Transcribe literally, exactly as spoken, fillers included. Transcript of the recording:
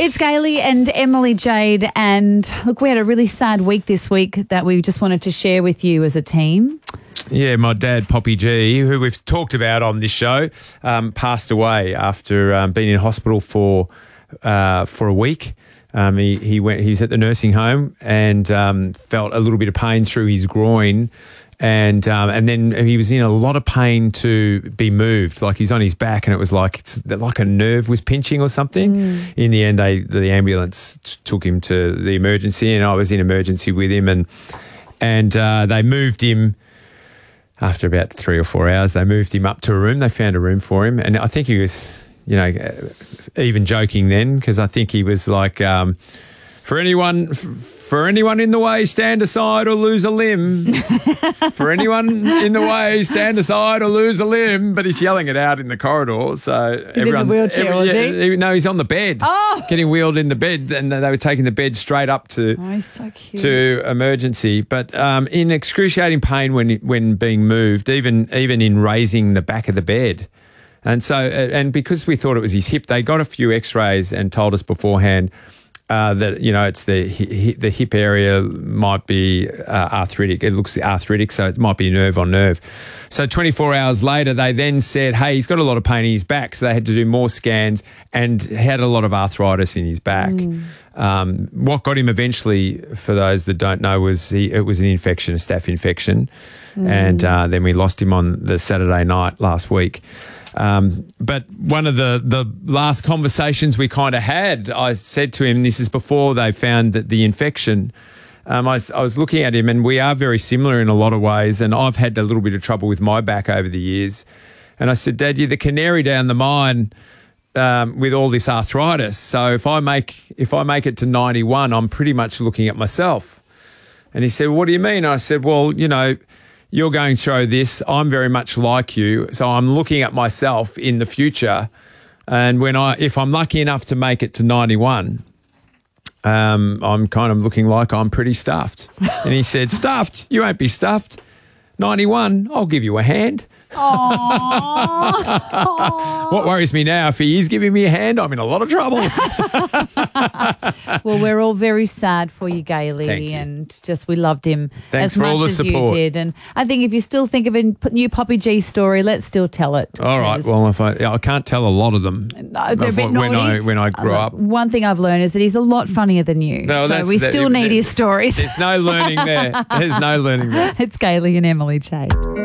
It's Gailey and Emily Jade, and look, we had a really sad week this week that we just wanted to share with you as a team. Yeah, my dad, Poppy G, who we've talked about on this show, um, passed away after um, being in hospital for uh, for a week. Um, he he went. He was at the nursing home and um, felt a little bit of pain through his groin. And um, and then he was in a lot of pain to be moved, like he's on his back, and it was like it's like a nerve was pinching or something. Mm. In the end, they the ambulance t- took him to the emergency, and I was in emergency with him, and and uh, they moved him. After about three or four hours, they moved him up to a room. They found a room for him, and I think he was, you know, even joking then, because I think he was like, um, for anyone. For anyone in the way, stand aside or lose a limb. For anyone in the way, stand aside or lose a limb. But he's yelling it out in the corridor. So he's in the wheelchair, every, yeah, was he? No, he's on the bed. Oh. Getting wheeled in the bed. And they were taking the bed straight up to, oh, he's so cute. to emergency. But um, in excruciating pain when when being moved, even even in raising the back of the bed. And so, and because we thought it was his hip, they got a few x-rays and told us beforehand Uh, that, you know, it's the hi- the hip area might be uh, arthritic. It looks arthritic, so it might be nerve on nerve. So twenty-four hours later, they then said, hey, he's got a lot of pain in his back. So they had to do more scans and had a lot of arthritis in his back. Mm. Um, what got him eventually, for those that don't know, was he, it was an infection, a staph infection. Mm. And uh, then we lost him on the Saturday night last week. Um, but one of the, the last conversations we kind of had, I said to him, this is before they found that the infection, um, I, I was looking at him, and we are very similar in a lot of ways, and I've had a little bit of trouble with my back over the years. And I said, Dad, you're the canary down the mine um, with all this arthritis. So if I make if I make it to ninety-one, I'm pretty much looking at myself. And he said, well, what do you mean? And I said, well, you know, you're going through this. I'm very much like you. So I'm looking at myself in the future. And when I, if I'm lucky enough to make it to ninety-one, um, I'm kind of looking like I'm pretty stuffed. And he said, stuffed? You won't be stuffed. ninety-one, I'll give you a hand. What worries me now, if he is giving me a hand, I'm in a lot of trouble. Well, we're all very sad for you, Gailey, Thank you. and just we loved him Thanks as for much all the as support. you did. And I think if you still think of a new Poppy G story, let's still tell it. All right. Well, if I I can't tell a lot of them. No, they're a bit when naughty. I when I grew Uh, up. One thing I've learned is that he's a lot funnier than you. No, so that's- we that- still need there- his stories. There's no learning there. There's no learning there. It's Gailey and Emily Jade.